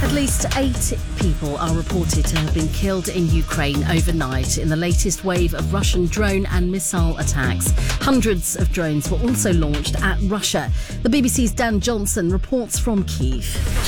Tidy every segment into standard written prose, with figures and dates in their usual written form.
At least 8 people are reported to have been killed in Ukraine overnight in the latest wave of Russian drone and missile attacks. Hundreds of drones were also launched at Russia. The BBC's Dan Johnson reports from Kyiv.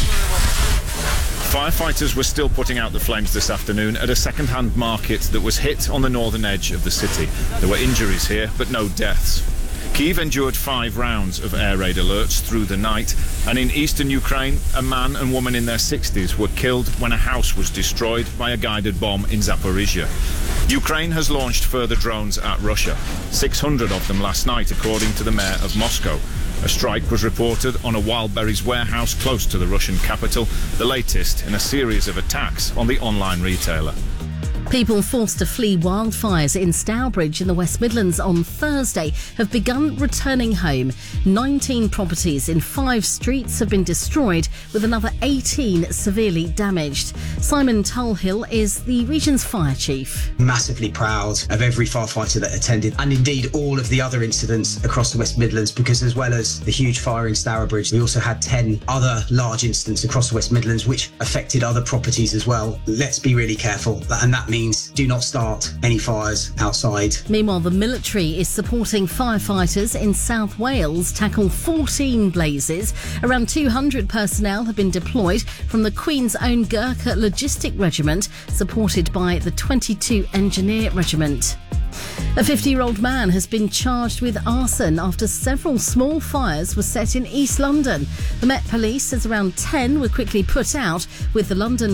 Firefighters were still putting out the flames this afternoon at a second-hand market that was hit on the northern edge of the city. There were injuries here, but no deaths. Kyiv endured 5 rounds of air raid alerts through the night, and in eastern Ukraine, a man and woman in their 60s were killed when a house was destroyed by a guided bomb in Zaporizhia. Ukraine has launched further drones at Russia, 600 of them last night, according to the mayor of Moscow. A strike was reported on a Wildberries warehouse close to the Russian capital, the latest in a series of attacks on the online retailer. People forced to flee wildfires in Stourbridge in the West Midlands on Thursday have begun returning home. 19 properties in 5 streets have been destroyed, with another 18 severely damaged. Simon Tulhill is the region's fire chief. Massively proud of every firefighter that attended, and indeed all of the other incidents across the West Midlands, because as well as the huge fire in Stourbridge, we also had 10 other large incidents across the West Midlands which affected other properties as well. Let's be really careful, and that means do not start any fires outside. Meanwhile, the military is supporting firefighters in South Wales tackle 14 blazes. Around 200 personnel have been deployed from the Queen's Own Gurkha Logistic Regiment, supported by the 22 Engineer Regiment. A 50-year-old man has been charged with arson after several small fires were set in East London. The Met Police says around 10 were quickly put out with the London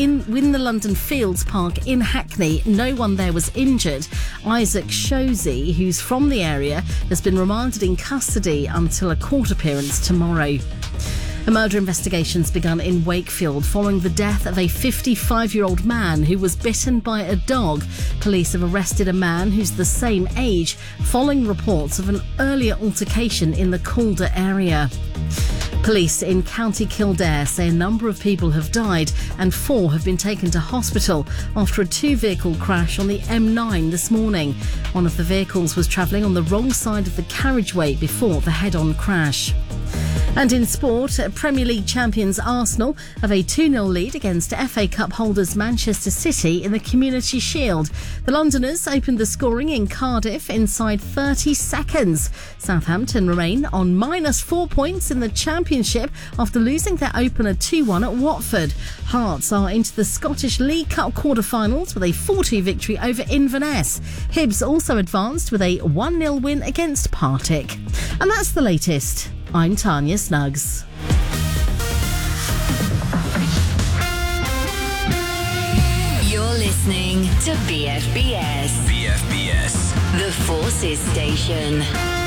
Fields Park in Hackney. No one there was injured. Isaac Shozy, who's from the area, has been remanded in custody until a court appearance tomorrow. A murder investigation's begun in Wakefield following the death of a 55-year-old man who was bitten by a dog. Police have arrested a man who's the same age following reports of an earlier altercation in the Calder area. Police in County Kildare say a number of people have died and 4 have been taken to hospital after a 2-vehicle crash on the M9 this morning. One of the vehicles was travelling on the wrong side of the carriageway before the head-on crash. And in sport, Premier League champions Arsenal have a 2-0 lead against FA Cup holders Manchester City in the Community Shield. The Londoners opened the scoring in Cardiff inside 30 seconds. Southampton remain on -4 points in the Championship after losing their opener 2-1 at Watford. Hearts are into the Scottish League Cup quarter-finals with a 4-2 victory over Inverness. Hibs also advanced with a 1-0 win against Partick. And that's the latest. I'm Tanya Snuggs. You're listening to BFBS. BFBS. The Forces Station.